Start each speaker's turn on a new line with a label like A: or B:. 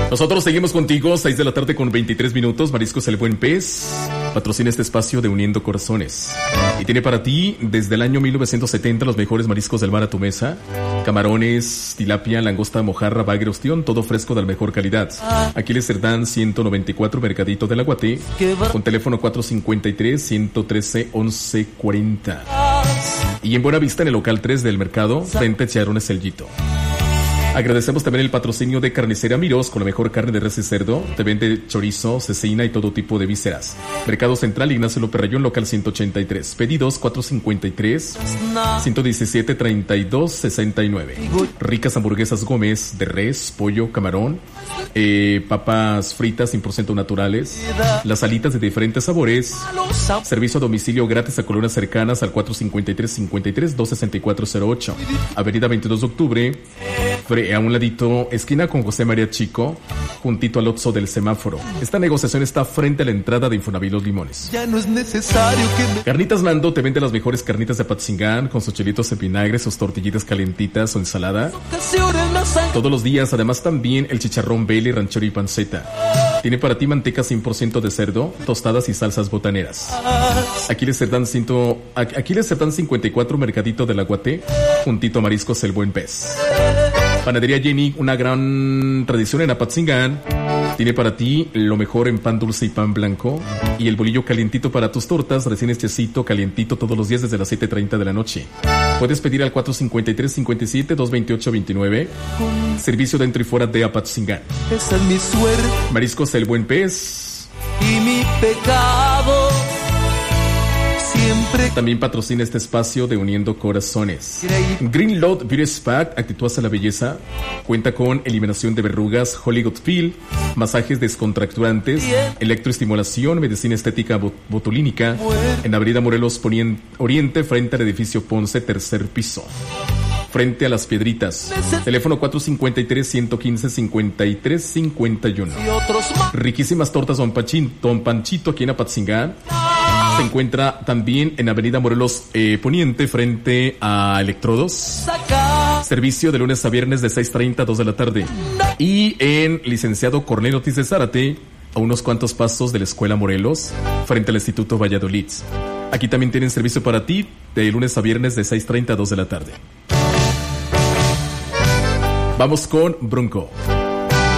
A: Nosotros seguimos contigo, 6 de la tarde con 23 minutos. Mariscos El Buen Pez patrocina este espacio de Uniendo Corazones y tiene para ti desde el año 1970 los mejores mariscos del mar a tu mesa. Camarones, tilapia, langosta, mojarra, bagre, ostión, todo fresco de la mejor calidad. Aquiles Cerdán 194, Mercadito del Aguate, con teléfono 453-113-1140. Y en Buenavista, en el local 3 del mercado, frente a Charrones El Yito. Agradecemos también el patrocinio de Carnicería Mirós, con la mejor carne de res y cerdo. Te vende chorizo, cecina y todo tipo de vísceras. Mercado Central, Ignacio López Rayón, local 183. Pedidos 453-117-3269. Ricas hamburguesas Gómez de res, pollo, camarón, papas fritas 100% naturales, las alitas de diferentes sabores. Servicio a domicilio gratis a colonias cercanas al 453-53-26408. Avenida 22 de octubre. A un ladito, esquina con José María Chico, juntito al Oxxo del semáforo. Esta negociación está frente a la entrada de Infonavit Los Limones.
B: Ya no es necesario que
A: Carnitas Mando te vende las mejores carnitas de Apatzingán, con sus chilitos en vinagre, sus tortillitas calentitas o ensalada. Todos los días, además también el chicharrón Beli, ranchero y panceta. Tiene para ti manteca 100% de cerdo, tostadas y salsas botaneras. Aquiles Cerdán 54, Mercadito del Aguate, juntito a Mariscos El Buen Pez. Panadería Jenny, una gran tradición en Apatzingán. Tiene para ti lo mejor en pan dulce y pan blanco. Y el bolillo calientito para tus tortas, recién hechecito, calientito todos los días desde las 7:30 de la noche. Puedes pedir al 453-57-228-29. Servicio dentro y fuera de Apatzingán.
B: esa es mi suerte
A: Mariscos El Buen Pez.
B: y mi pecado. Siempre
A: También patrocina este espacio de Uniendo Corazones. Green Lot Beauty Spa, actitúa hacia la belleza. Cuenta con eliminación de verrugas, Hollywood Peel, masajes descontracturantes, electroestimulación, medicina estética botulínica. En Avenida Morelos Oriente, frente al edificio Ponce, tercer piso. Frente a las Piedritas. Teléfono 453-115-5351.
B: y otros más.
A: Riquísimas tortas Don Panchito aquí en Apatzingán. Se encuentra también en Avenida Morelos Poniente, frente a Electrodos. Servicio de lunes a viernes de 6:30 a 2 de la tarde. Y en Licenciado Cornelio Ortiz de Zárate, a unos cuantos pasos de la Escuela Morelos, frente al Instituto Valladolid. Aquí también tienen servicio para ti de lunes a viernes de 6:30 a 2 de la tarde. Vamos con Bronco.